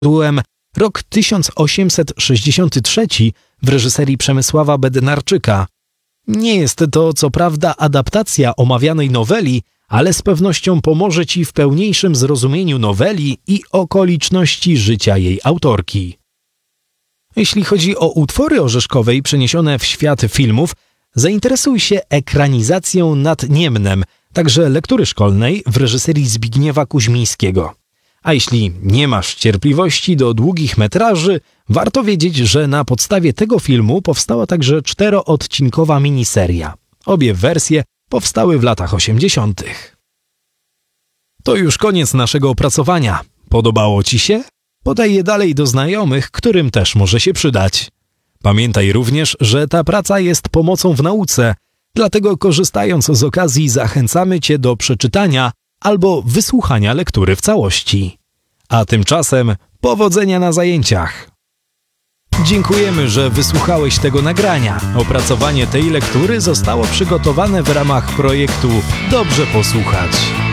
tytułem Rok 1863 w reżyserii Przemysława Bednarczyka. Nie jest to co prawda adaptacja omawianej noweli, ale z pewnością pomoże Ci w pełniejszym zrozumieniu noweli i okoliczności życia jej autorki. Jeśli chodzi o utwory Orzeszkowej przeniesione w świat filmów, zainteresuj się ekranizacją Nad Niemnem, także lektury szkolnej w reżyserii Zbigniewa Kuźmińskiego. A jeśli nie masz cierpliwości do długich metraży, warto wiedzieć, że na podstawie tego filmu powstała także 4-odcinkowa miniseria. Obie wersje powstały w latach 80. To już koniec naszego opracowania. Podobało Ci się? Podaj je dalej do znajomych, którym też może się przydać. Pamiętaj również, że ta praca jest pomocą w nauce, dlatego korzystając z okazji zachęcamy Cię do przeczytania albo wysłuchania lektury w całości. A tymczasem powodzenia na zajęciach! Dziękujemy, że wysłuchałeś tego nagrania. Opracowanie tej lektury zostało przygotowane w ramach projektu Dobrze posłuchać.